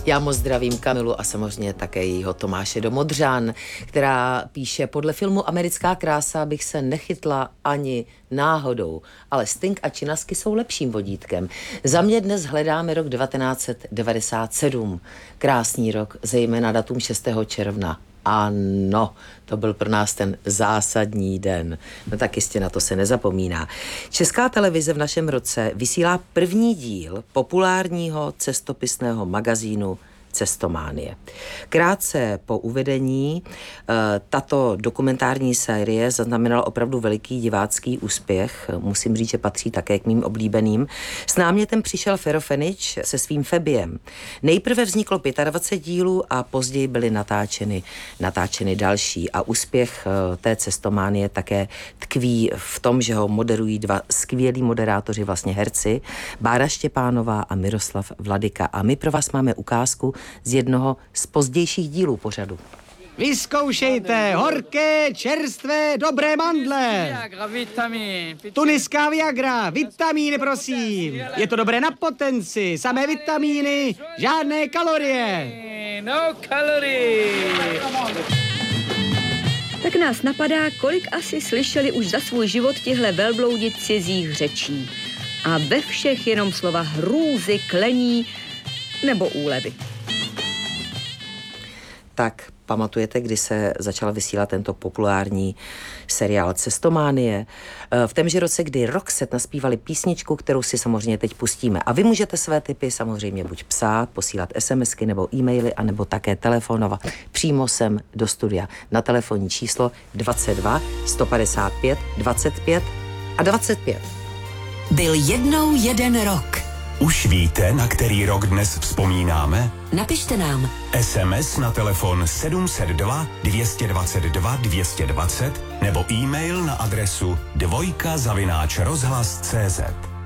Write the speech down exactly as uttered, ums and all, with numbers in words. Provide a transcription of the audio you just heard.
Já moc zdravím Kamilu a samozřejmě také jejího Tomáše Domodřan, která píše: podle filmu Americká krása bych se nechytla ani náhodou, ale Sting a Činasky jsou lepším vodítkem. Za mě dnes hledáme rok devatenáct set devadesát sedm. Krásný rok, zejména datum šestého června. Ano, to byl pro nás ten zásadní den. No tak jistě na to se nezapomíná. Česká televize v našem roce vysílá první díl populárního cestopisného magazínu Cestománie. Krátce po uvedení tato dokumentární série zaznamenala opravdu veliký divácký úspěch. Musím říct, že patří také k mým oblíbeným. S námětem přišel Fero Fenič se svým Febiem. Nejprve vzniklo dvacet pět dílů a později byly natáčeny, natáčeny další. A úspěch té Cestománie také tkví v tom, že ho moderují dva skvělí moderátoři, vlastně herci, Bára Štěpánová a Miroslav Vladyka. A my pro vás máme ukázku z jednoho z pozdějších dílů pořadu. Vyzkoušejte horké, čerstvé, dobré mandle. Tuniská Viagra, vitamíny prosím. Je to dobré na potenci, samé vitamíny, žádné kalorie. No kalorie. Tak nás napadá, kolik asi slyšeli už za svůj život tihle velbloudi cizích řečí. A ve všech jenom slova hrůzy, klení nebo úlevy. Tak pamatujete, kdy se začala vysílat tento populární seriál Cestománie? V témže roce, kdy Roxette naspívali písničku, kterou si samozřejmě teď pustíme. A vy můžete své tipy samozřejmě buď psát, posílat SMSky nebo e-maily, anebo také telefonovat přímo sem do studia na telefonní číslo dvacet dva sto padesát pět dvacet pět a dvacet pět. Byl jednou jeden rok. Už víte, na který rok dnes vzpomínáme? Napište nám. es em es na telefon sedm set dva dvě dvacet dva dvě dvacet nebo e-mail na adresu dvojka zavináč rozhlas tečka cé zet.